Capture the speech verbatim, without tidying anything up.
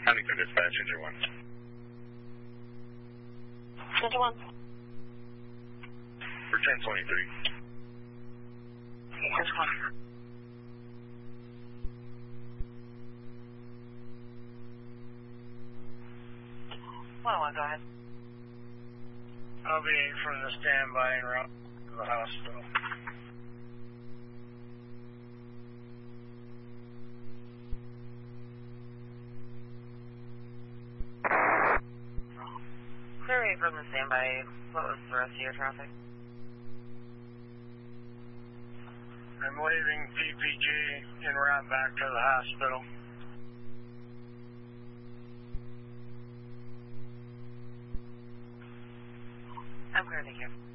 Huntington Dispatch, Engine one. Engine one. For ten twenty-three. Engine one. one oh one, go ahead. I'll be from the standby en route to the hospital. Clearing from the standby, what was the rest of your traffic? I'm leaving P P G en route back to the hospital. I'm clear, thank you.